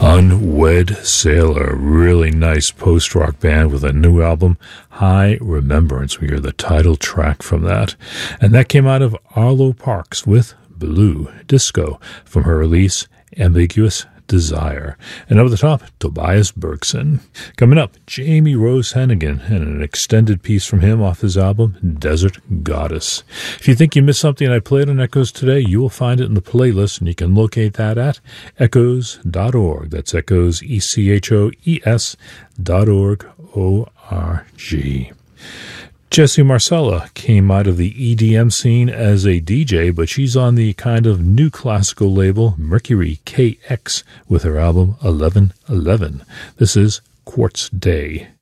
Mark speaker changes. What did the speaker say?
Speaker 1: Unwed Sailor, really nice post-rock band with a new album, High Remembrance. We hear the title track from that. And that came out of Arlo Parks with Blue Disco from her release, Ambiguous Desire. And over the top, Tobias Bergson. Coming up, Jamie Rose Hennigan and an extended piece from him off his album, Desert Goddess. If you think you missed something I played on Echoes today, you will find it in the playlist, and you can locate that at echoes.org. That's Echoes, ECHOES.org, O-R-G. Jessie Marcella came out of the EDM scene as a DJ, but she's on the kind of new classical label Mercury KX with her album 1111. This is Quartz Day.